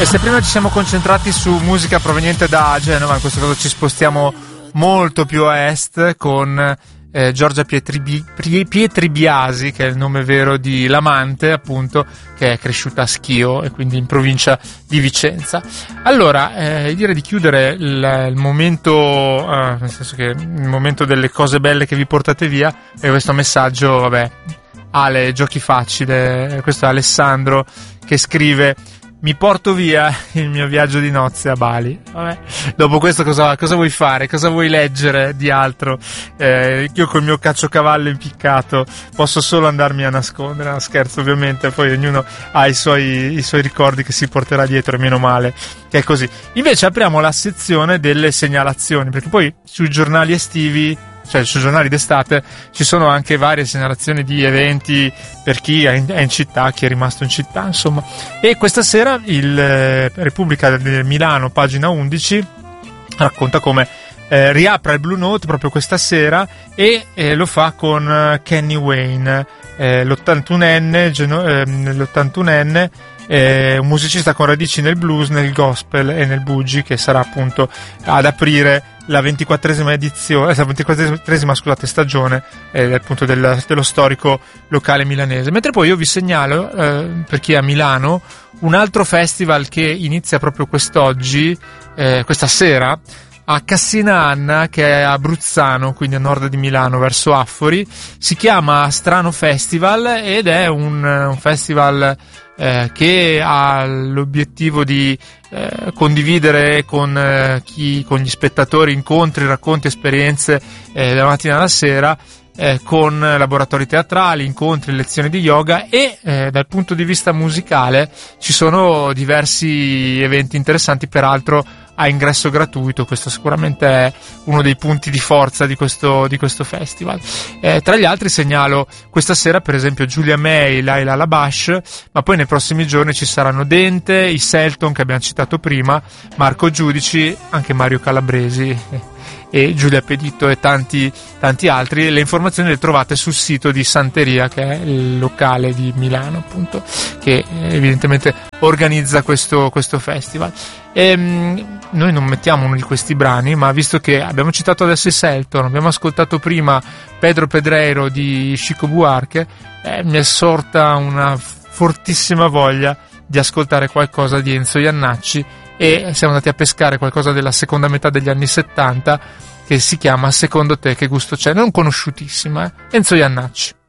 E se prima ci siamo concentrati su musica proveniente da Genova, in questo caso ci spostiamo molto più a est con Giorgia Pietribiasi, che è il nome vero di Lamante, appunto, che è cresciuta a Schio e quindi in provincia di Vicenza. Allora, direi di chiudere il momento, nel senso che il momento delle cose belle che vi portate via, e questo messaggio, vabbè, Ale, giochi facile, questo è Alessandro che scrive: mi porto via il mio viaggio di nozze a Bali. Vabbè. Dopo questo cosa vuoi fare? Cosa vuoi leggere di altro? Io col mio caciocavallo impiccato posso solo andarmi a nascondere. No, scherzo, ovviamente, poi ognuno ha i suoi ricordi che si porterà dietro, e meno male che è così. Invece apriamo la sezione delle segnalazioni, perché poi sui giornali estivi, cioè sui giornali d'estate, ci sono anche varie segnalazioni di eventi per chi è in città, chi è rimasto in città, insomma. E questa sera il Repubblica di Milano, pagina 11, racconta come riapra il Blue Note proprio questa sera, e lo fa con Kenny Wayne, l'81enne, un musicista con radici nel blues, nel gospel e nel boogie, che sarà appunto ad aprire la 24esima stagione appunto dello storico locale milanese. Mentre poi io vi segnalo, per chi è a Milano, un altro festival che inizia proprio quest'oggi, questa sera, a Cassinanna, che è a Bruzzano, quindi a nord di Milano, verso Affori. Si chiama Strano Festival ed è un festival che ha l'obiettivo di condividere con gli spettatori incontri, racconti, esperienze dalla mattina alla sera, con laboratori teatrali, incontri, lezioni di yoga, e dal punto di vista musicale ci sono diversi eventi interessanti, peraltro a ingresso gratuito. Questo sicuramente è uno dei punti di forza di questo festival. Tra gli altri segnalo questa sera per esempio Giulia May, Laila Labash, ma poi nei prossimi giorni ci saranno Dente, i Selton che abbiamo citato prima, Marco Giudici, anche Mario Calabresi e Giulia Peditto e tanti altri. Le informazioni le trovate sul sito di Santeria, che è il locale di Milano, appunto, che evidentemente organizza questo festival. Noi non mettiamo uno di questi brani, ma visto che abbiamo citato adesso i Selton, abbiamo ascoltato prima Pedro Pedreiro di Chico Buarque, mi è sorta una fortissima voglia di ascoltare qualcosa di Enzo Jannacci, e siamo andati a pescare qualcosa della seconda metà degli anni 70 che si chiama Secondo te che gusto c'è, non conosciutissima, Enzo Jannacci.